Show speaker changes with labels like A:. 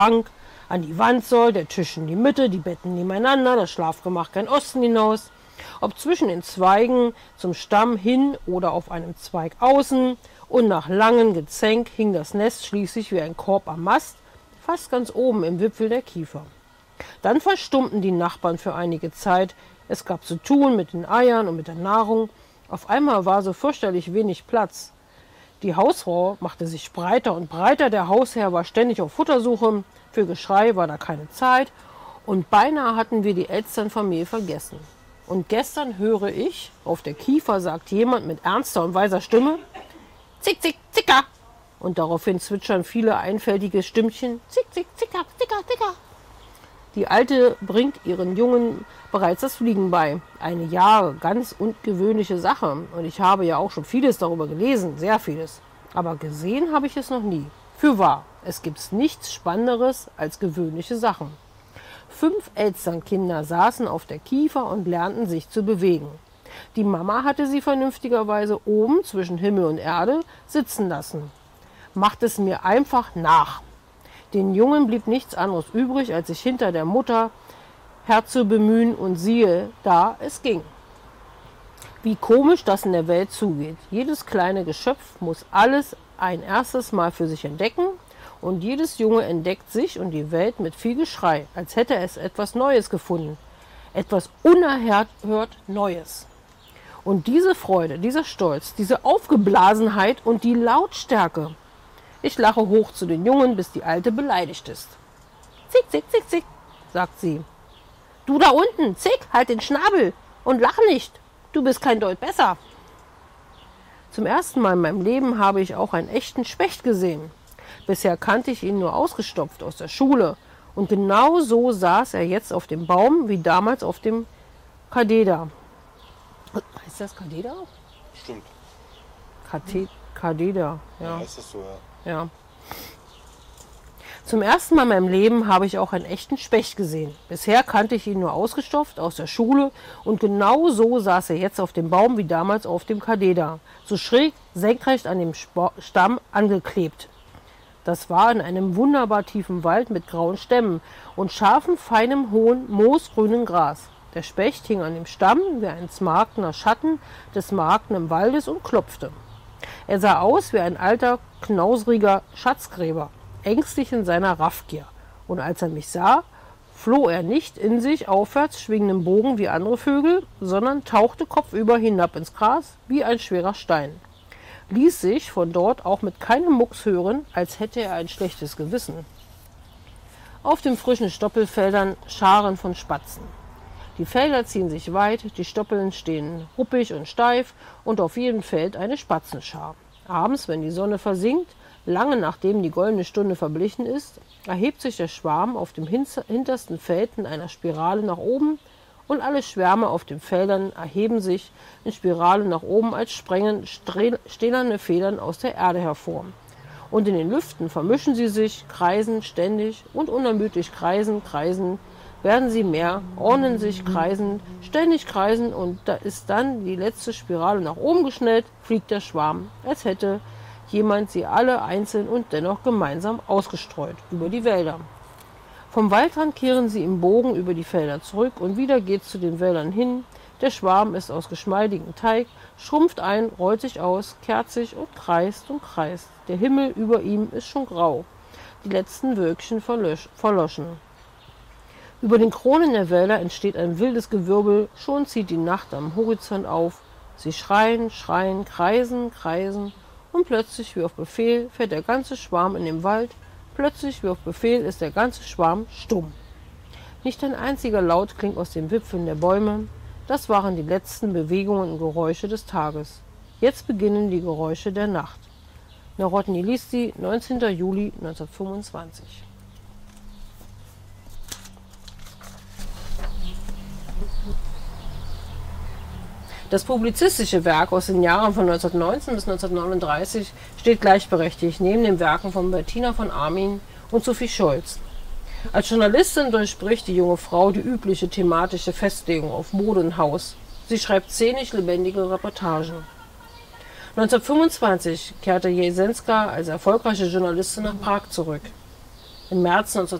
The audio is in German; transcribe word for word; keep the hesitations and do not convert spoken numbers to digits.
A: Schrank an die Wand soll, der Tisch in die Mitte, die Betten nebeneinander, das Schlafgemach gen Osten hinaus, ob zwischen den Zweigen zum Stamm hin oder auf einem Zweig außen, und nach langem Gezänk hing das Nest schließlich wie ein Korb am Mast, fast ganz oben im Wipfel der Kiefer. Dann verstummten die Nachbarn für einige Zeit, es gab zu tun mit den Eiern und mit der Nahrung, auf einmal war so fürchterlich wenig Platz. Die Hausfrau machte sich breiter und breiter, der Hausherr war ständig auf Futtersuche, für Geschrei war da keine Zeit und beinahe hatten wir die Elstern vom Mehl vergessen. Und gestern höre ich, auf der Kiefer sagt jemand mit ernster und weiser Stimme, zick, zick, zicker. Und daraufhin zwitschern viele einfältige Stimmchen, zick, zick, zicker, zicker, zicker. Die Alte bringt ihren Jungen bereits das Fliegen bei. Eine ja ganz ungewöhnliche Sache. Und ich habe ja auch schon vieles darüber gelesen, sehr vieles. Aber gesehen habe ich es noch nie. Fürwahr, es gibt nichts Spannenderes als gewöhnliche Sachen. Fünf Elsternkinder saßen auf der Kiefer und lernten sich zu bewegen. Die Mama hatte sie vernünftigerweise oben zwischen Himmel und Erde sitzen lassen. Macht es mir einfach nach. Den Jungen blieb nichts anderes übrig, als sich hinter der Mutter herzubemühen, und siehe, da es ging. Wie komisch das in der Welt zugeht. Jedes kleine Geschöpf muss alles ein erstes Mal für sich entdecken, und jedes Junge entdeckt sich und die Welt mit viel Geschrei, als hätte es etwas Neues gefunden, etwas unerhört Neues. Und diese Freude, dieser Stolz, diese Aufgeblasenheit und die Lautstärke. Ich lache hoch zu den Jungen, bis die Alte beleidigt ist. Zick, zick, zick, zick, sagt sie. Du da unten, zick, halt den Schnabel und lach nicht. Du bist kein Deut besser. Zum ersten Mal in meinem Leben habe ich auch einen echten Specht gesehen. Bisher kannte ich ihn nur ausgestopft aus der Schule. Und genau so saß er jetzt auf dem Baum, wie damals auf dem Kadeder. Heißt das Kadeder?
B: Stimmt.
A: Kadeder, ja.
B: Ja, ist das so, ja.
A: Ja. Zum ersten Mal in meinem Leben habe ich auch einen echten Specht gesehen. Bisher kannte ich ihn nur ausgestopft aus der Schule, und genau so saß er jetzt auf dem Baum wie damals auf dem Kadeder, so schräg senkrecht an dem Stamm angeklebt. Das war in einem wunderbar tiefen Wald mit grauen Stämmen und scharfem, feinem, hohen, moosgrünen Gras. Der Specht hing an dem Stamm wie ein smaragdener Schatten des smaragdenen Waldes und klopfte. Er sah aus wie ein alter, knausriger Schatzgräber, ängstlich in seiner Raffgier. Und als er mich sah, floh er nicht in sich aufwärts schwingenden Bogen wie andere Vögel, sondern tauchte kopfüber hinab ins Gras wie ein schwerer Stein. Ließ sich von dort auch mit keinem Mucks hören, als hätte er ein schlechtes Gewissen. Auf den frischen Stoppelfeldern Scharen von Spatzen. Die Felder ziehen sich weit, die Stoppeln stehen ruppig und steif, und auf jedem Feld eine Spatzenschar. Abends, wenn die Sonne versinkt, lange nachdem die goldene Stunde verblichen ist, erhebt sich der Schwarm auf dem hintersten Feld in einer Spirale nach oben, und alle Schwärme auf den Feldern erheben sich in Spirale nach oben, als sprengen stählerne Federn aus der Erde hervor. Und in den Lüften vermischen sie sich, kreisen ständig und unermüdlich kreisen, kreisen, werden sie mehr, ordnen sich, kreisen, ständig kreisen, und da ist dann die letzte Spirale nach oben geschnellt, fliegt der Schwarm, als hätte jemand sie alle einzeln und dennoch gemeinsam ausgestreut über die Wälder. Vom Waldrand kehren sie im Bogen über die Felder zurück, und wieder geht's zu den Wäldern hin. Der Schwarm ist aus geschmeidigem Teig, schrumpft ein, rollt sich aus, kehrt sich und kreist und kreist. Der Himmel über ihm ist schon grau, die letzten Wölkchen verloschen. Über den Kronen der Wälder entsteht ein wildes Gewirbel, schon zieht die Nacht am Horizont auf. Sie schreien, schreien, kreisen, kreisen, und plötzlich wie auf Befehl fährt der ganze Schwarm in den Wald. Plötzlich wie auf Befehl ist der ganze Schwarm stumm. Nicht ein einziger Laut klingt aus den Wipfeln der Bäume. Das waren die letzten Bewegungen und Geräusche des Tages. Jetzt beginnen die Geräusche der Nacht. Narodny Listy, neunzehnter Juli neunzehnhundertfünfundzwanzig. Das publizistische Werk aus den Jahren von neunzehnhundertneunzehn bis neunzehnhundertneununddreißig steht gleichberechtigt neben den Werken von Bettina von Arnim und Sophie Scholz. Als Journalistin durchbricht die junge Frau die übliche thematische Festlegung auf Mode und Haus. Sie schreibt szenisch lebendige Reportagen. neunzehnhundertfünfundzwanzig kehrte Jesenska als erfolgreiche Journalistin nach Prag zurück. im März